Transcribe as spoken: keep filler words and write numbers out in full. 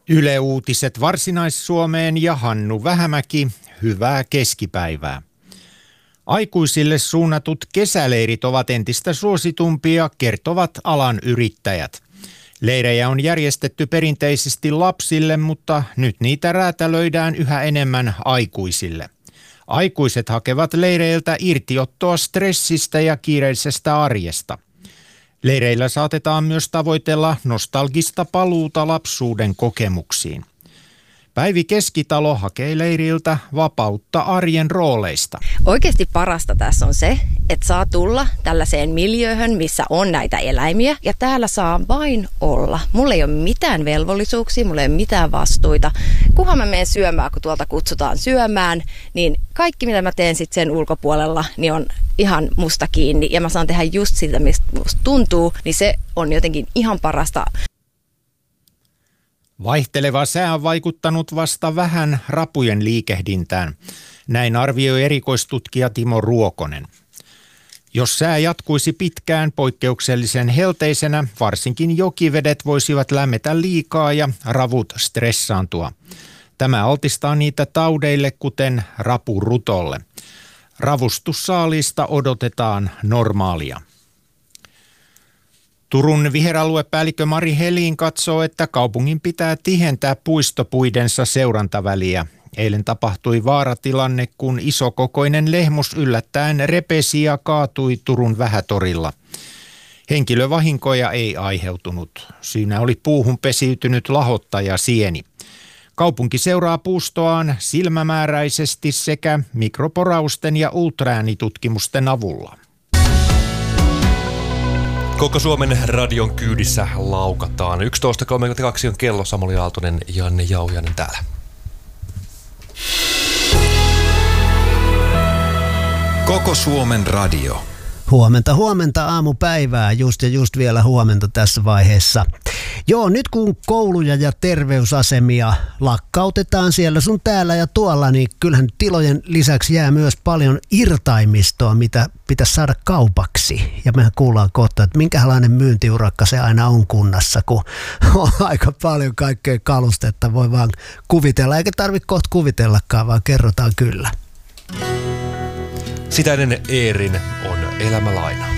Yle Uutiset Varsinais-Suomeen ja Hannu Vähämäki, hyvää keskipäivää. Aikuisille suunnatut kesäleirit ovat entistä suositumpia, kertovat alan yrittäjät. Leirejä on järjestetty perinteisesti lapsille, mutta nyt niitä räätälöidään yhä enemmän aikuisille. Aikuiset hakevat leireiltä irtiottoa stressistä ja kiireisestä arjesta. Leireillä saatetaan myös tavoitella nostalgista paluuta lapsuuden kokemuksiin. Päivi Keskitalo hakee leiriltä vapautta arjen rooleista. Oikeasti parasta tässä on se, että saa tulla tällaiseen miljööhön, missä on näitä eläimiä. Ja täällä saa vain olla. Mulla ei ole mitään velvollisuuksia, mulla ei ole mitään vastuita. Kunhan mä menen syömään, kun tuolta kutsutaan syömään, niin kaikki mitä mä teen sitten sen ulkopuolella, niin on ihan musta kiinni. Ja mä saan tehdä just sitä, mistä musta tuntuu, niin se on jotenkin ihan parasta. Vaihteleva sää on vaikuttanut vasta vähän rapujen liikehdintään. Näin arvioi erikoistutkija Timo Ruokonen. Jos sää jatkuisi pitkään poikkeuksellisen helteisenä, varsinkin jokivedet voisivat lämmetä liikaa ja ravut stressaantua. Tämä altistaa niitä taudeille, kuten rapurutolle. Ravustussaalista odotetaan normaalia. Turun viheraluepäällikkö Mari Helin katsoo, että kaupungin pitää tihentää puistopuidensa seurantaväliä. Eilen tapahtui vaaratilanne, kun isokokoinen lehmus yllättäen repesi ja kaatui Turun Vähätorilla. Henkilövahinkoja ei aiheutunut. Syynä oli puuhun pesiytynyt lahottajasieni. Kaupunki seuraa puustoaan silmämääräisesti sekä mikroporausten ja ultraäänitutkimusten avulla. Koko Suomen radion kyydissä laukataan. yksitoista kolmekymmentäkaksi on kello. Samuli Aaltonen, Janne Jauhiainen täällä. Koko Suomen radio. Huomenta, huomenta aamupäivää, just ja just vielä huomenta tässä vaiheessa. Joo, nyt kun kouluja ja terveysasemia lakkautetaan siellä sun täällä ja tuolla, niin kyllähän tilojen lisäksi jää myös paljon irtaimistoa, mitä pitäisi saada kaupaksi. Ja mehän kuullaan kohta, että minkälainen myyntiurakka se aina on kunnassa, kun on aika paljon kaikkea kalustetta, voi vaan kuvitella, eikä tarvitse kohta kuvitellakaan, vaan kerrotaan kyllä. Sitä ennen Eerin on elämälaina.